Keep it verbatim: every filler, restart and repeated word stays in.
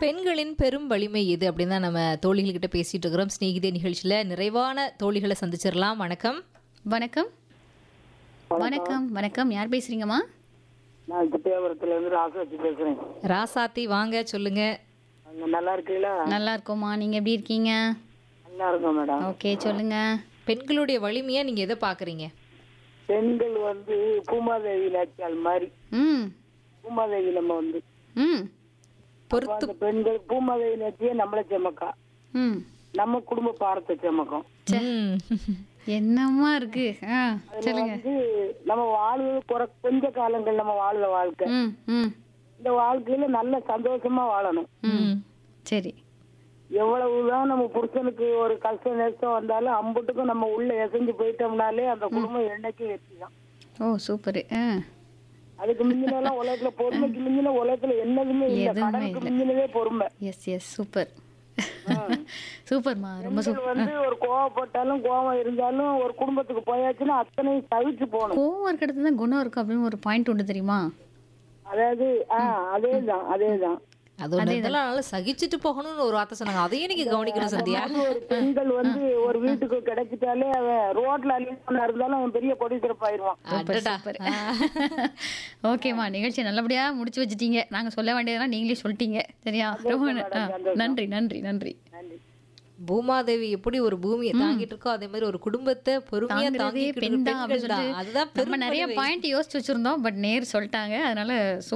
பெண்களின் பெரும் வலிமை எது அப்படின்னு தான் நம்ம தோழிகள்கிட்ட பேசிட்டு இருக்கிறோம். ஸ்நேகிதே நிகழ்ச்சியில நிறைவான தோழிகளை சந்திச்சிடலாம். வணக்கம். வணக்கம் வணக்கம் வணக்கம் யார் பேசுறீங்கம்மா? நான் குட்டியாபுரத்துல இருந்து ராசாத்தி பேசுறேன். ராசாத்தி வாங்க, சொல்லுங்க. அங்க நல்லா இருக்கீங்களா? நல்லா இருக்கோம்மா, நீங்க எப்படி இருக்கீங்க? நல்லா இருக்கோம் மேடம். ஓகே, சொல்லுங்க. பெண்களுடைய வலிமையா நீங்க எதை பாக்குறீங்க? பெண்கள் வந்து பூமாதேவி நாச்சியால் மாதிரி. ம் பூமாதேவி நம்ம வந்து ம் பொறுத்து அந்த பெண்கள் பூமாதேவி நாச்சியே நம்மளை செமக்கா, ம் நம்ம குடும்ப பாரத்தை செமக்கும். ம். என்னம்மா இருக்கு? ஆ அதுல சொல்லுங்க. வந்து நம்ம வாழ்வது குறை கொஞ்ச காலங்கள் நம்ம வாழ்ற வாழ்க்கை, ம் ம் இந்த வாழ்க்கையில நல்ல சந்தோஷமா வாழணும். ம் சரி. எவ்வளவுதான் நம்ம புருஷனுக்கு ஒரு கஷ்ட நஷ்டம் வந்தாலும் அம்புட்டுக்கும் நம்ம உள்ள எசைஞ்சு போயிட்டோம்னாலே அந்த குடும்பம் என்னைக்கும் வெற்றி தான். ஓ சூப்பர். ஆ அதுக்கு மிஞ்சினெல்லாம் உலகத்துல பொறுமைக்கு மிஞ்சின உலகத்துல என்னதுமே இல்ல. எதுவுமே கடனுக்கு இல்ல. மிஞ்சினதே பொறுமை. எஸ் எஸ் சூப்பர் சூப்பர்மா, ரொம்ப பெண்கள் சூப்பர். வந்து ஒரு கோவப்பட்டாலும் கோவம் இருந்தாலும் ஒரு குடும்பத்துக்கு போயாச்சுன்னா அத்தனையும் தவிச்சு போகணும். கோவம் இருக்கிறது தான் குணம் இருக்கு அப்படின்னு ஒரு பாயிண்ட் உண்டு தெரியுமா? அதாவது ஆஹ் அதேதான் அதேதான் அது ஒண்ணு இதெல்லாம் நல்லா சகிச்சுட்டு போகணும்னு ஒரு வார்த்தை சொன்னாங்க. அதையும் நீங்க கவனிக்கணும் சந்தியா. ஒரு பெண்கள் வந்து ஒரு வீட்டுக்கு கிடைச்சிட்டாலே அவன் ரோட்ல அழிவுனா இருந்தாலும் அவன் பெரிய கொடிசிறப்பாயிருவான். அடடா. ஓகேம்மா, நிகழ்ச்சியை நல்லபடியா முடிச்சு வச்சுட்டீங்க. நாங்க சொல்ல வேண்டியதெல்லாம் நீங்களே சொல்லிட்டீங்க. சரியா? ரொம்ப ந- ஆ, நன்றி நன்றி நன்றி. நன்றி. பூமாதேவி எப்படி ஒரு பூமியை தாங்கிட்டு இருக்கோ அதே மாதிரி ஒரு குடும்பத்தை பொறுமையா தாங்கிறதே தாங்கிட்டு பெண் தான் அப்படின்னு பெண்கள் தான். சொல்லிட்டு அதுதான் நம்ம பெரும் நிறைய வலிமை. பாயிண்ட் யோசிச்சு வச்சிருந்தோம், பட் நேர் சொல்லிட்டாங்க. அதனால